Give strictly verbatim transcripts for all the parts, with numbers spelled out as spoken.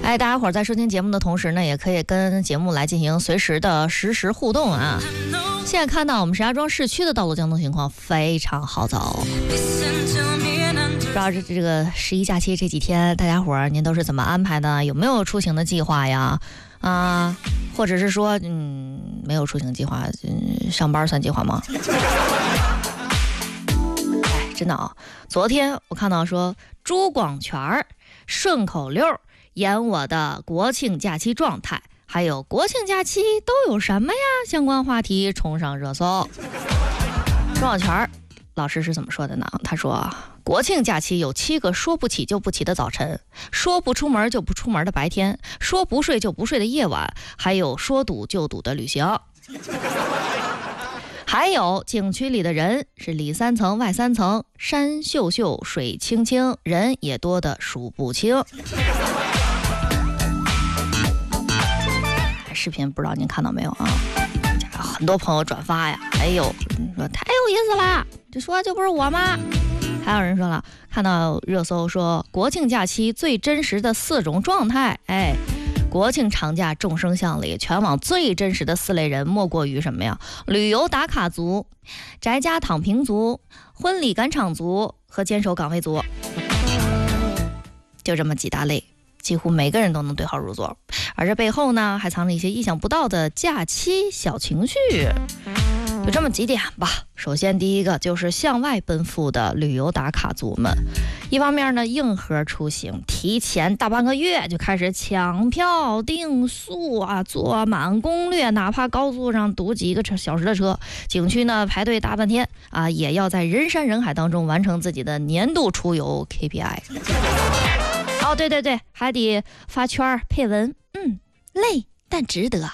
哎，大家伙儿在收听节目的同时呢，也可以跟节目来进行随时的实时互动啊。现在看到我们石家庄市区的道路交通情况非常好走。不知道这这个十一假期这几天，大家伙儿您都是怎么安排的？有没有出行的计划呀？啊，或者是说，嗯，没有出行计划，嗯，上班算计划吗？哎，真的啊！昨天我看到说，朱广权顺口溜演我的国庆假期状态，还有国庆假期都有什么呀？相关话题冲上热搜。朱广权老师是怎么说的呢？他说，国庆假期有七个说不起就不起的早晨，说不出门就不出门的白天，说不睡就不睡的夜晚，还有说堵就堵的旅行。还有景区里的人是里三层外三层，山秀秀水清清，人也多得数不清。视频不知道您看到没有啊？很多朋友转发呀，哎呦，说太有意思啦，这说就不是我吗？还有人说了，看到热搜说国庆假期最真实的四种状态，哎，国庆长假众生相里，全网最真实的四类人莫过于什么呀？旅游打卡族、宅家躺平族、婚礼赶场族和坚守岗位族，就这么几大类，几乎每个人都能对号入座。而这背后呢，还藏着一些意想不到的假期小情绪。有这么几点吧。首先第一个就是向外奔赴的旅游打卡族们，一方面呢硬核出行，提前大半个月就开始抢票订宿啊，做满攻略，哪怕高速上堵几个小时的车，景区呢排队大半天啊，也要在人山人海当中完成自己的年度出游 K P I。 哦对对对，还得发圈配文，嗯，累但值得。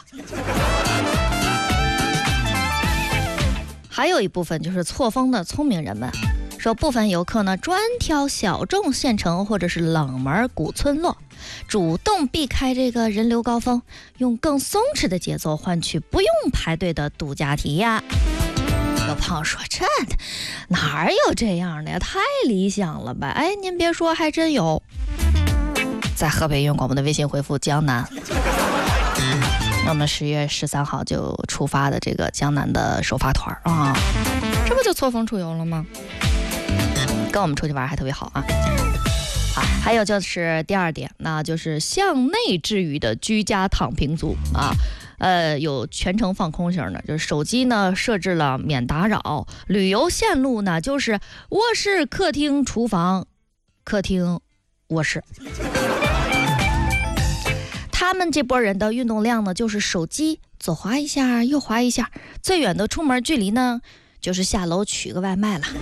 还有一部分就是错峰的聪明人们，说部分游客呢专挑小众县城或者是冷门古村落，主动避开这个人流高峰，用更松弛的节奏换取不用排队的度假体验。有朋友说，这哪有这样的呀，太理想了吧？哎，您别说，还真有。在河北云广播的微信回复江南，那我们十月十三号就出发的这个江南的首发团啊，这不就错峰出游了吗？跟我们出去玩还特别好啊。好，还有就是第二点，那就是向内治愈的居家躺平族啊，呃，有全程放空型的，就是手机呢设置了免打扰，旅游线路呢就是卧室、客厅、厨房、客厅、卧室。他们这波人的运动量呢，就是手机左滑一下右滑一下，最远的出门距离呢，就是下楼取个外卖了。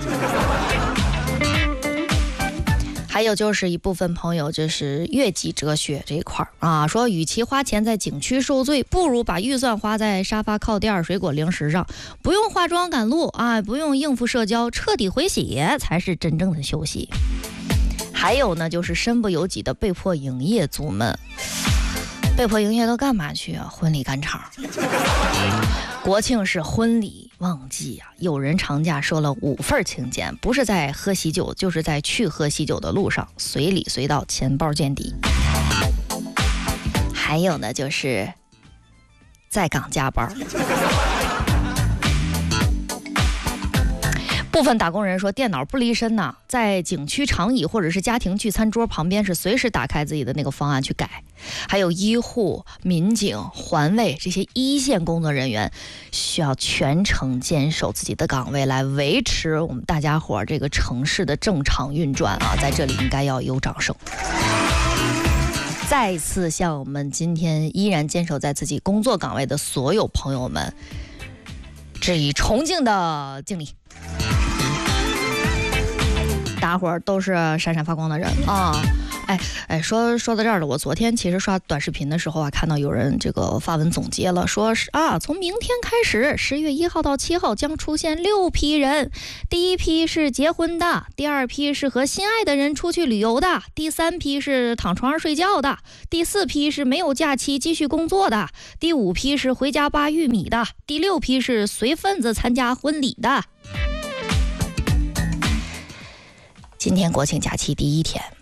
还有就是一部分朋友就是月季哲学这一块啊，说与其花钱在景区受罪，不如把预算花在沙发靠垫、水果零食上，不用化妆赶路啊，不用应付社交，彻底回血才是真正的休息。还有呢，就是身不由己的被迫营业族们。被迫营业都干嘛去啊？婚礼赶场。国庆是婚礼旺季啊，有人长假收了五份请柬，不是在喝喜酒，就是在去喝喜酒的路上，随礼随到，钱包见底。还有呢，就是在岗加班。部分打工人说，电脑不离身呐，在景区长椅或者是家庭聚餐桌旁边，是随时打开自己的那个方案去改。还有医护、民警、环卫这些一线工作人员，需要全程坚守自己的岗位，来维持我们大家伙这个城市的正常运转啊！在这里应该要有掌声。再次向我们今天依然坚守在自己工作岗位的所有朋友们致以崇敬的敬礼。大伙儿都是闪闪发光的人啊！哎哎，说说到这儿了，我昨天其实刷短视频的时候啊，看到有人这个发文总结了，说是啊，从明天开始，十月一号到七号将出现六批人，第一批是结婚的，第二批是和心爱的人出去旅游的，第三批是躺床上睡觉的，第四批是没有假期继续工作的，第五批是回家扒玉米的，第六批是随份子参加婚礼的。今天国庆假期第一天。